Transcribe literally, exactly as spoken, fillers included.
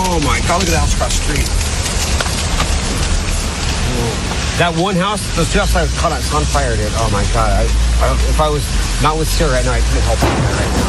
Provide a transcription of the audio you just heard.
Oh my God, look at the house across the street. That one house, those two houses I caught on fire, dude. Oh my God. I, I, if I was not with Sarah right now, I couldn't help it right now.